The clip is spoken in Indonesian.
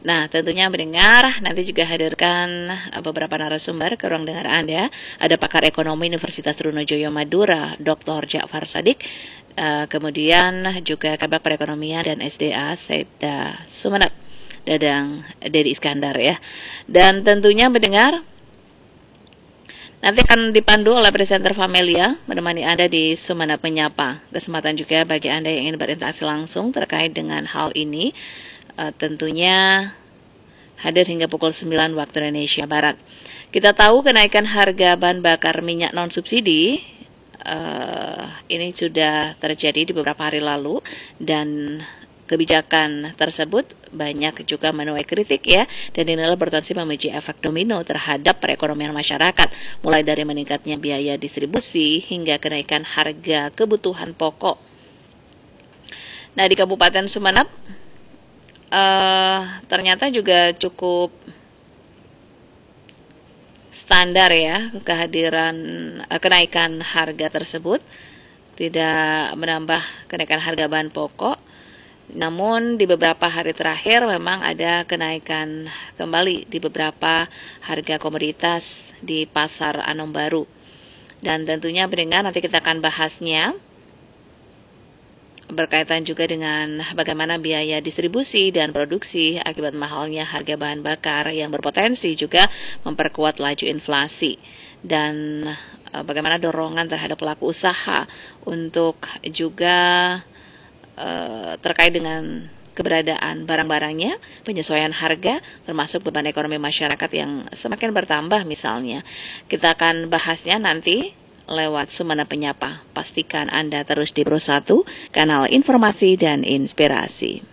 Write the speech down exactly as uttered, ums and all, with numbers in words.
Nah, tentunya mendengar nanti juga hadirkan beberapa narasumber ke ruang dengar Anda. Ada pakar ekonomi Universitas Trunojoyo Madura, doktor Ja'far Shadiq, uh, kemudian juga Kabak Perekonomian dan S D A Seda Sumeneb, Dadang Dedi Iskandar ya. Dan tentunya mendengar nanti akan dipandu oleh presenter Famelia menemani Anda di Sumeneb Menyapa. Kesempatan juga bagi Anda yang ingin berinteraksi langsung terkait dengan hal ini, uh, tentunya hadir hingga pukul sembilan waktu Indonesia Barat. Kita tahu kenaikan harga bahan bakar minyak non subsidi uh, ini sudah terjadi di beberapa hari lalu, dan kebijakan tersebut banyak juga menuai kritik ya, dan dinilai berpotensi memicu efek domino terhadap perekonomian masyarakat, mulai dari meningkatnya biaya distribusi hingga kenaikan harga kebutuhan pokok. Nah, di Kabupaten Sumeneb uh, ternyata juga cukup standar ya kehadiran uh, kenaikan harga tersebut, tidak menambah kenaikan harga bahan pokok. Namun di beberapa hari terakhir memang ada kenaikan kembali di beberapa harga komoditas di Pasar Anom Baru. Dan tentunya pendengar, nanti kita akan bahasnya berkaitan juga dengan bagaimana biaya distribusi dan produksi akibat mahalnya harga bahan bakar yang berpotensi juga memperkuat laju inflasi, dan bagaimana dorongan terhadap pelaku usaha untuk juga Uh, terkait dengan keberadaan barang-barangnya, penyesuaian harga, termasuk beban ekonomi masyarakat yang semakin bertambah misalnya. Kita akan bahasnya nanti lewat Sumeneb Menyapa. Pastikan Anda terus di Pro satu, kanal informasi dan inspirasi.